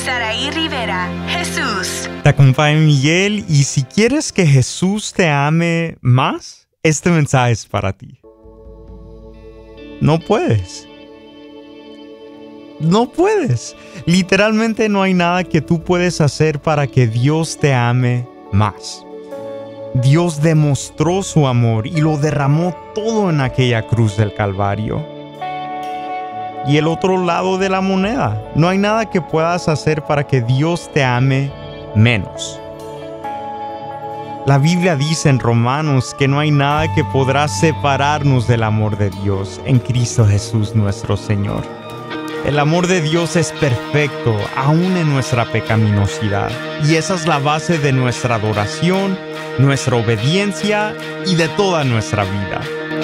Saraí Rivera, Jesús. Te acompaña Miguel y si quieres que Jesús te ame más, este mensaje es para ti. No puedes. No puedes. Literalmente no hay nada que tú puedes hacer para que Dios te ame más. Dios demostró su amor y lo derramó todo en aquella cruz del Calvario. Y el otro lado de la moneda, no hay nada que puedas hacer para que Dios te ame menos. La Biblia dice en Romanos que no hay nada que podrá separarnos del amor de Dios en Cristo Jesús nuestro Señor. El amor de Dios es perfecto, aún en nuestra pecaminosidad. Y esa es la base de nuestra adoración, nuestra obediencia y de toda nuestra vida.